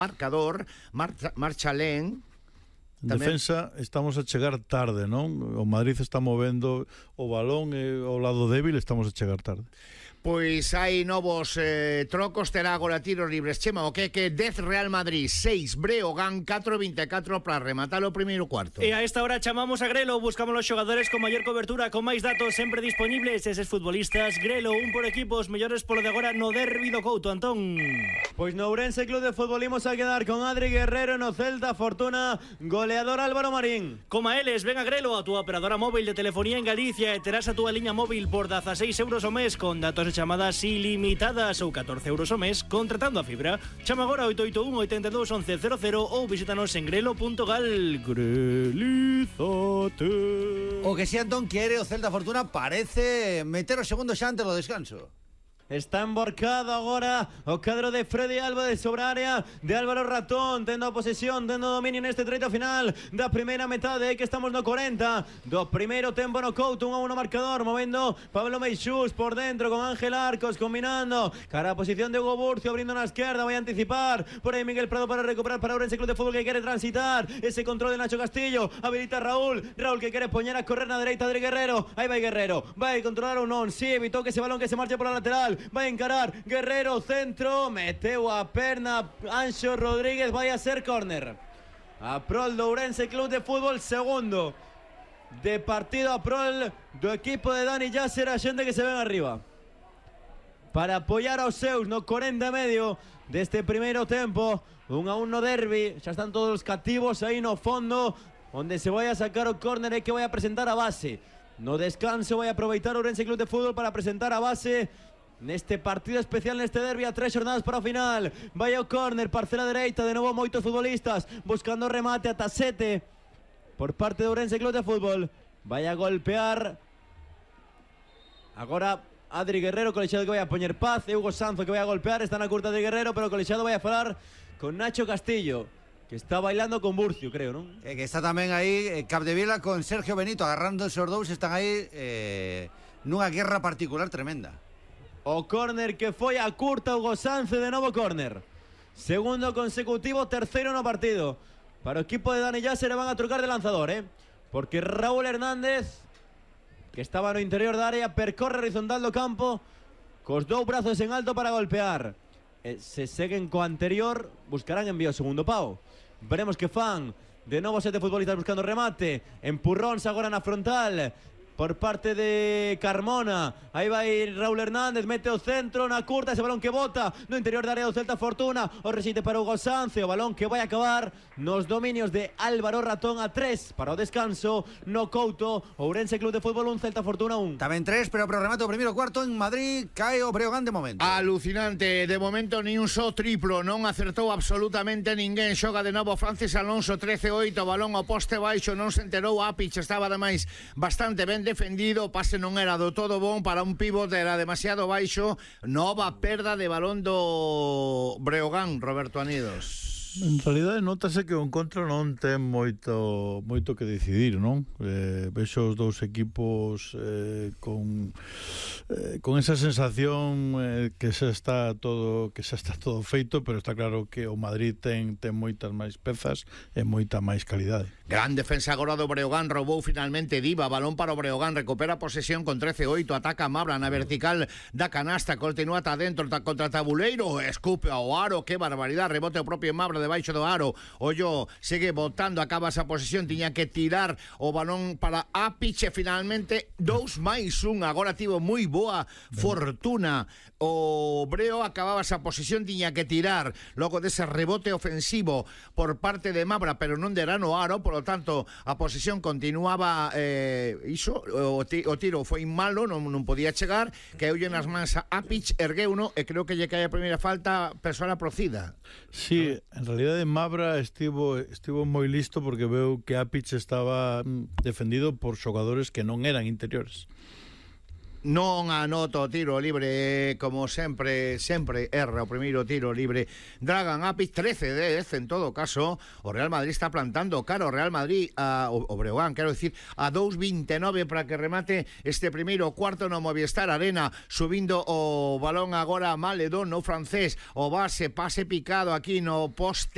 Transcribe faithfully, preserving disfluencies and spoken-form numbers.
marcador, marcha, marcha Len. En defensa estamos a chegar tarde, non? O Madrid está movendo o balón e o lado débil estamos a chegar tarde. Pois hai novos eh, trocos, terá agora tiros libres. Chema, o que que dez Real Madrid, seis Breogán, catro vinte e catro para rematar o primeiro cuarto. E a esta hora chamamos a Grelo, buscamos os xogadores con maior cobertura, con máis datos sempre disponibles. Eses futbolistas, Grelo, un por equipo, os mellores polo de agora no derbi do Couto, Antón. Pois no Ourense Club de Fútbol imos a quedar con Adri Guerrero no Celta, Fortuna, goleador Álvaro Marín. Coma eles, ven a Grelo, a túa operadora móvil de telefonía en Galicia, e terás a túa liña móvil por dezaseis euros ao mes con datos de chamadas ilimitadas ou catorce euros ao mes contratando a fibra. Chama agora oito oito un, oito dos, once cero cero ou visítanos en grelo punto gal. Grelízate. O que si Antón quere o Celta Fortuna parece meter o segundo xa antes do descanso. Está emborcado agora o cadro de Freddy Alba de sobre área de Álvaro Ratón, tendo a posesión, tendo dominio neste treito final da primeira metade, que estamos no corenta do primeiro tempo no Couto. Un a uno marcador, movendo Pablo Meixús por dentro con Ángel Arcos, combinando cara a posición de Hugo Burcio, abrindo na esquerda, vai a anticipar por aí Miguel Prado para recuperar para Ourense Club de Fútbol, que quere transitar ese control de Nacho Castillo, habilita Raúl, Raúl que quere poñer a correr na dereita de Guerrero, aí vai Guerrero, vai controlar ou non, si evitou que ese balón que se marche por la lateral, vai a encarar Guerrero, centro, meteu a perna Anxo Rodríguez, vai a ser córner a prol do Ourense Club de Fútbol, segundo de partido a prol do equipo de Dani Yasser, a xente que se ven arriba para apoiar aos seus no corenta e medio deste primeiro tempo. Un a un no derbi, xa están todos os cativos aí no fondo, onde se vai a sacar o córner e que vai a presentar a base. No descanso vai a aproveitar o Ourense Club de Fútbol para presentar a base neste partido especial, neste derbi a tres jornadas para o final. Vai ao córner, parcela dereita, de novo moitos futbolistas buscando remate ata sete por parte do Ourense Club de Fútbol. Vai a golpear agora Adri Guerrero, colexiado que vai a poñer paz, e Hugo Sanzo que vai a golpear. Está na curta de Guerrero, pero o colexiado vai a falar con Nacho Castillo, que está bailando con Burcio, creo, non? E que está tamén aí eh, Capdevila con Sergio Benito, agarrando esos dous, están aí eh, nunha guerra particular tremenda. O córner que foi a curta, Hugo Sanzo, de novo córner. Segundo consecutivo, terceiro no partido. Para o equipo de Dani Yasser van a trocar de lanzador, eh? Porque Raúl Hernández, que estaba no interior da área, percorre horizontal do campo cos dous brazos en alto para golpear. E se seguen co anterior, buscarán envío segundo pau. Veremos que fan. De novo sete futbolistas buscando remate. Empurróns agora na frontal por parte de Carmona. Aí vai Raúl Hernández, mete o centro na curta, ese balón que bota no interior da área do Celta Fortuna. O resiste para Hugo Sanz, o balón que vai a acabar nos dominios de Álvaro Ratón. A tres para o descanso no Couto. Ourense Club de Fútbol un, Celta Fortuna un. Tamén tres, pero pro remate o primeiro cuarto en Madrid cae o Breogán de momento. Alucinante, de momento ni un só triplo, non acertou absolutamente ninguén. Xoga de novo Francis Alonso, trece oito, balón ao poste baixo, non se enterou Apich, estaba ademais bastante ben defendido, o pase non era do todo bon para un pivote, era demasiado baixo. Nova perda de balón do Breogán, Roberto Anidos. En realidade notase que o encontro non ten moito moito que decidir, non? Eh, vexo os dous equipos eh, con eh, con esa sensación eh, que xa está todo que xa está todo feito, pero está claro que o Madrid ten ten moitas máis pezas e moita máis calidade. Gran defensa agora do Breogán, roubou finalmente Diva, balón para o Breogán, recupera posesión con trece oito, ataca Mabra na vertical da canasta, continúa ata dentro contra Tabuleiro, escupe ao aro, que barbaridade, rebote o propio Mabra debaixo do aro. Ollo segue botando, acaba esa posesión, tiña que tirar o balón para Apich e finalmente dous máis un. Agora tivo moi boa fortuna o Breo, acababa esa posesión, tiña que tirar logo dese rebote ofensivo por parte de Mabra, pero non derá no aro, por lo tanto a posesión continuaba eh, iso, o, ti, o tiro foi malo, non, non podía chegar, que eulle nas mans a Apich, ergueuno e creo que lle cae a primeira falta persoa procida. Sí, en realidade Mabra estivo estivo moi listo porque veu que Apich estaba defendido por xogadores que non eran interiores. Non anoto o tiro libre, como sempre, sempre erra o primeiro tiro libre Dragan Apich. Trece dez en todo caso. O Real Madrid está plantando cara o Real Madrid a, o, o Breogán, quero dicir, a dos vinte e nove para que remate este primeiro cuarto no Movistar Arena, subindo o balón agora Maledón, no francés, o base, pase picado aquí no poste